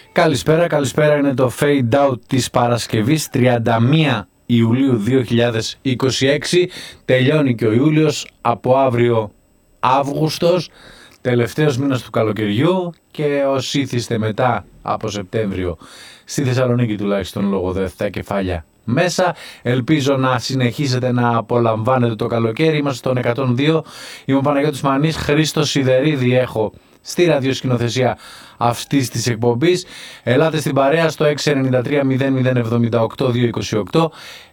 Καλησπέρα, είναι το Fade Out της Παρασκευής 31 Ιουλίου 2026. Τελειώνει και ο Ιούλιος, από αύριο Αύγουστος, τελευταίος μήνας του καλοκαιριού, και όσοι ήθιστε μετά από Σεπτέμβριο, στη Θεσσαλονίκη τουλάχιστον λόγω δεύτερα κεφάλια μέσα, ελπίζω να συνεχίσετε να απολαμβάνετε το καλοκαίρι. Είμαστε στον 102, είμαι ο Παναγιώτης Μανής, Χρήστο Σιδερίδη έχω στη ραδιοσκηνοθεσία αυτής της εκπομπής. Ελάτε στην παρέα στο 693-0078-228,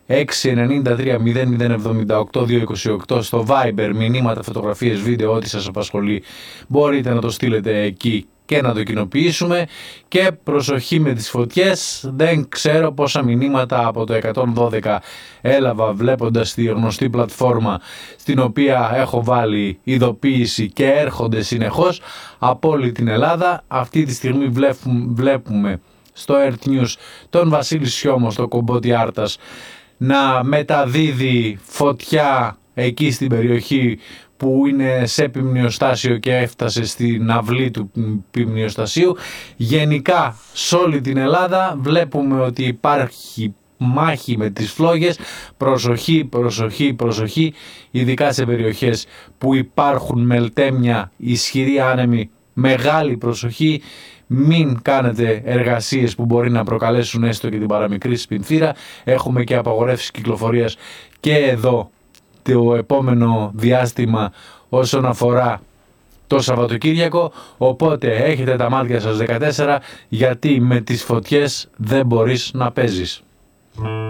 693-0078-228 στο Viber, μηνύματα, φωτογραφίες, βίντεο, ό,τι σας απασχολεί μπορείτε να το στείλετε εκεί και να το κοινοποιήσουμε. Και προσοχή με τις φωτιές, δεν ξέρω πόσα μηνύματα από το 112 έλαβα βλέποντας τη γνωστή πλατφόρμα στην οποία έχω βάλει ειδοποίηση και έρχονται συνεχώς από όλη την Ελλάδα. Αυτή τη στιγμή βλέπουμε στο Earth News τον Βασίλη Σιώμο στο Κομπότι Άρτας να μεταδίδει φωτιά εκεί στην περιοχή που είναι σε ποιμνιοστάσιο και έφτασε στην αυλή του ποιμνιοστασίου. Γενικά σε όλη την Ελλάδα βλέπουμε ότι υπάρχει μάχη με τις φλόγες. Προσοχή, ειδικά σε περιοχές που υπάρχουν μελτέμια, ισχυροί άνεμοι, μεγάλη προσοχή. Μην κάνετε εργασίες που μπορεί να προκαλέσουν έστω και την παραμικρή σπινθήρα. Έχουμε και απαγορεύσεις κυκλοφορίας και εδώ το επόμενο διάστημα όσον αφορά το Σαββατοκύριακο, οπότε έχετε τα μάτια σας 14, γιατί με τις φωτιές δεν μπορείς να παίζεις.